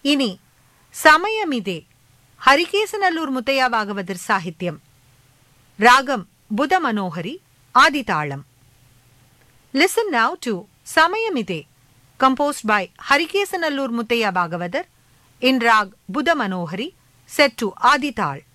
இனி சமயமிதே ஹரிகேசநல்லூர் முத்தையா பாகவதர் சாகித்யம். ராகம் புத Manohari, ஆதிதாளம். Listen now to Samayamide, composed by Harikesanallur Muttaya Bhagavathar in Rag Buddha Manohari, set to Adital.